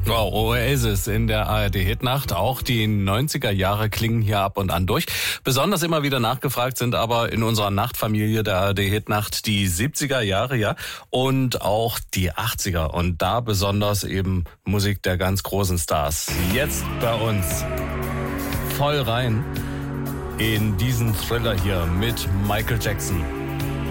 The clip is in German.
Wow, Oasis in der ARD-Hitnacht. Auch die 90er Jahre klingen hier ab und an durch. Besonders immer wieder nachgefragt sind aber in unserer Nachtfamilie der ARD-Hitnacht die 70er Jahre, ja, und auch die 80er. Und da besonders eben Musik der ganz großen Stars. Jetzt bei uns voll rein in diesen Thriller hier mit Michael Jackson.